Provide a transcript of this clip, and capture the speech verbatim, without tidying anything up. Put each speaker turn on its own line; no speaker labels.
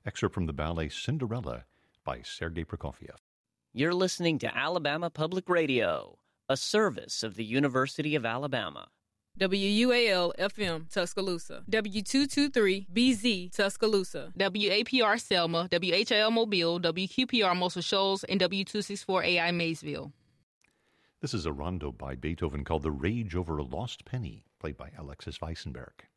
excerpt from the ballet Cinderella by Sergei Prokofiev.
You're listening to Alabama Public Radio, a service of the University of Alabama.
W U A L F M Tuscaloosa, W two twenty-three B Z Tuscaloosa,
W A P R Selma, W H L Mobile, W Q P R Muscle Shoals, and W two sixty-four A I Maysville.
This is a rondo by Beethoven called The Rage Over a Lost Penny, played by Alexis Weissenberg.